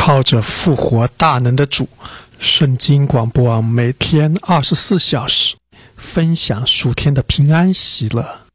靠着复活大能的主，圣经广播网每天24小时分享属天的平安喜乐。